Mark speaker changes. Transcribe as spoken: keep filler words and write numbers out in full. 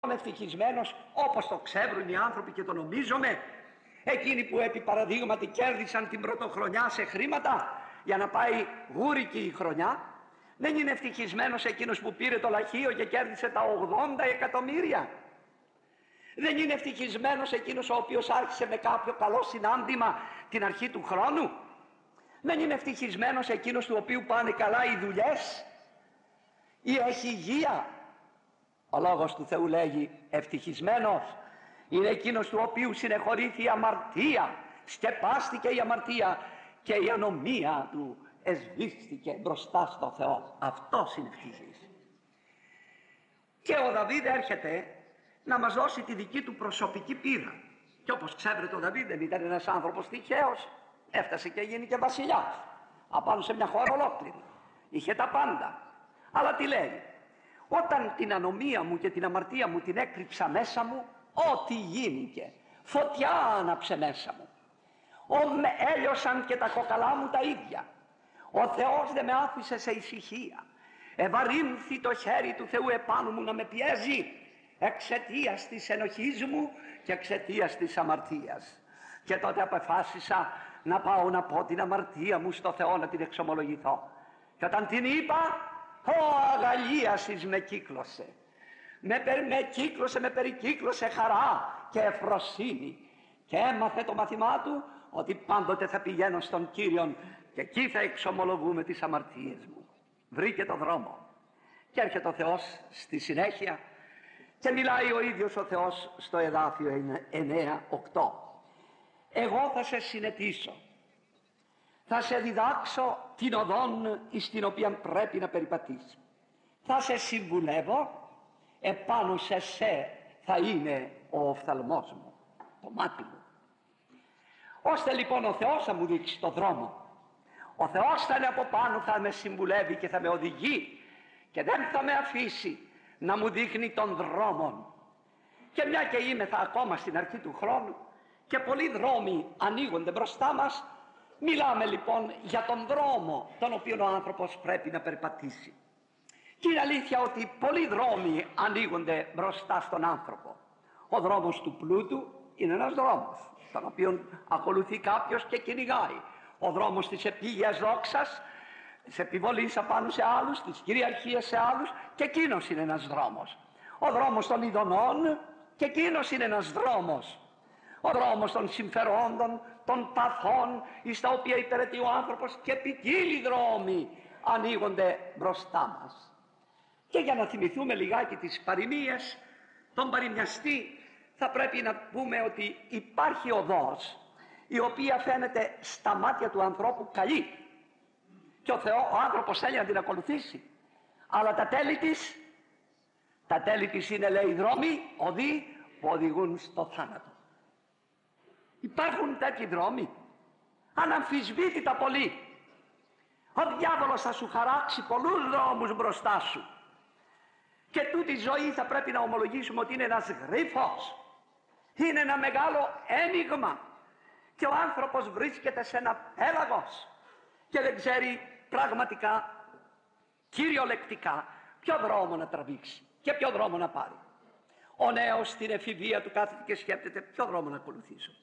Speaker 1: ευτυχισμένος όπως το ξέρουν οι άνθρωποι και το νομίζουμε, εκείνοι που επί παραδείγματι κέρδισαν την πρωτοχρονιά σε χρήματα για να πάει γούρικη η χρονιά? Δεν είναι ευτυχισμένος εκείνος που πήρε το λαχείο και κέρδισε τα ογδόντα εκατομμύρια? Δεν είναι ευτυχισμένος εκείνος ο οποίος άρχισε με κάποιο καλό συνάντημα την αρχή του χρόνου? Δεν είναι ευτυχισμένος εκείνος του οποίου πάνε καλά οι δουλειές ή έχει υγεία? Ο Λόγος του Θεού λέγει ευτυχισμένος είναι εκείνος του οποίου συνεχωρήθη η αμαρτία, σκεπάστηκε η αμαρτία και η ανομία του εσβήστηκε μπροστά στο Θεό. Αυτός είναι ευτυχής. Και ο Δαβίδ έρχεται να μας δώσει τη δική του προσωπική πείρα. Και όπως ξέρετε, ο Δαβίδ δεν ήταν ένας άνθρωπος τυχαίος. Έφτασε και γίνει και βασιλιάς απάνω σε μια χώρα ολόκληρη. Είχε τα πάντα. Αλλά τι λέει? Όταν την ανομία μου και την αμαρτία μου την έκρυψα μέσα μου, ό,τι γίνηκε, φωτιά άναψε μέσα μου. Ο, με έλειωσαν και τα κοκαλά μου τα ίδια. Ο Θεός δεν με άφησε σε ησυχία. Ευαρύνθη το χέρι του Θεού επάνω μου να με πιέζει εξαιτίας της ενοχής μου και εξαιτίας της αμαρτίας. Και τότε αποφάσισα να πάω να πω την αμαρτία μου στο Θεό, να την εξομολογηθώ. Και όταν την είπα, ο αγαλίασης με κύκλωσε. Με, με κύκλωσε, με περικύκλωσε χαρά και ευφροσύνη. Και έμαθε το μαθημά του ότι πάντοτε θα πηγαίνω στον Κύριον και εκεί θα εξομολογούμε τις αμαρτίες μου. Βρήκε το δρόμο. Και έρχεται ο Θεός στη συνέχεια και μιλάει ο ίδιος ο Θεός στο εδάφιο εννέα οκτώ. Εγώ θα σε συνετήσω, θα σε διδάξω την οδόν εις την οποία πρέπει να περιπατήσεις. Θα σε συμβουλεύω, επάνω σε σε θα είναι ο οφθαλμός μου, το μάτι μου. Ώστε λοιπόν ο Θεός θα μου δείξει το δρόμο. Ο Θεός θα είναι από πάνω, θα με συμβουλεύει και θα με οδηγεί και δεν θα με αφήσει να μου δείχνει τον δρόμο. Και μια και είμαι θα ακόμα στην αρχή του χρόνου και πολλοί δρόμοι ανοίγονται μπροστά μας, μιλάμε λοιπόν για τον δρόμο τον οποίο ο άνθρωπος πρέπει να περπατήσει. Και είναι αλήθεια ότι πολλοί δρόμοι ανοίγονται μπροστά στον άνθρωπο. Ο δρόμος του πλούτου είναι ένας δρόμος τον οποίο ακολουθεί κάποιος και κυνηγάει. Ο δρόμος της επίγειας δόξας, της επιβολής απάνω σε άλλους, της κυριαρχίας σε άλλους, και εκείνος είναι ένας δρόμος. Ο δρόμος των ειδονών, και εκείνος είναι ένας δρόμος. Ο δρόμος των συμφερόντων, των παθών, εις τα οποία υπηρετεί ο άνθρωπος, και ποικίλοι δρόμοι ανοίγονται μπροστά μας. Και για να θυμηθούμε λιγάκι τις παροιμίες, τον παροιμιαστή, θα πρέπει να πούμε ότι υπάρχει οδός η οποία φαίνεται στα μάτια του ανθρώπου καλή και ο, Θεό, ο άνθρωπος θέλει να την ακολουθήσει, αλλά τα τέλη της τα τέλη της είναι, λέει, δρόμοι, οδοί που οδηγούν στο θάνατο. Υπάρχουν τέτοιοι δρόμοι αναμφισβήτητα πολλοί. Ο διάβολος θα σου χαράξει πολλούς δρόμους μπροστά σου και τούτη η ζωή θα πρέπει να ομολογήσουμε ότι είναι ένας γρίφος, είναι ένα μεγάλο ένιγμα και ο άνθρωπος βρίσκεται σε ένα πέλαγος και δεν ξέρει πραγματικά, κυριολεκτικά, ποιο δρόμο να τραβήξει και ποιο δρόμο να πάρει. Ο νέος στην εφηβεία του κάθεται και σκέπτεται ποιο δρόμο να ακολουθήσω.